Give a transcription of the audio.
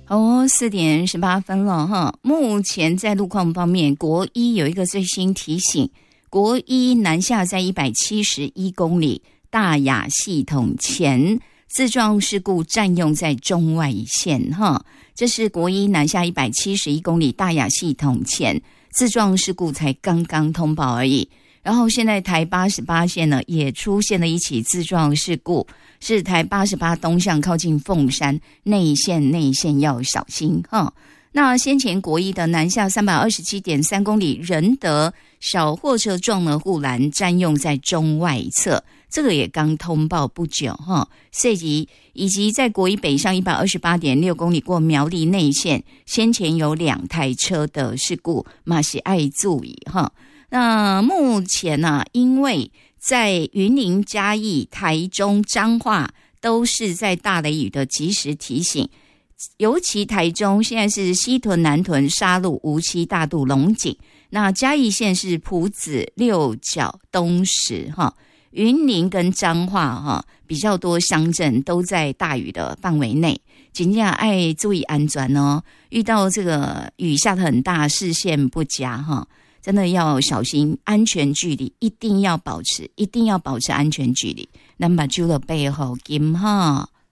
4:18了哈。目前在路况方面，国一有一个最新提醒，国一南下在171公里大雅系统前自撞事故占用在中外线哈。这是国一南下171公里大雅系统前自撞事故才刚刚通报而已。然后现在台88线呢也出现了一起自撞事故，是台88东向靠近凤山内线要小心哈。那先前国一的南下327.3公里仁德小货车撞了护栏，占用在中外侧，这个也刚通报不久哈。以及在国一北上128.6公里过苗栗内线，先前有2台车的事故，嘛是爱注意哈。那目前呢，因为在云林、嘉义、台中、彰化都是在大雷雨的及时提醒，尤其台中现在是西屯、南屯、沙鹿、梧栖、大肚、龙井，那嘉义县是埔子、六角、东石哈，云林跟彰化哈比较多乡镇都在大雨的范围内，真的要注意安全哦。遇到这个雨下得很大，视线不佳哈。真的要小心，安全距离一定要保持安全距离。咱把住了背后金哈。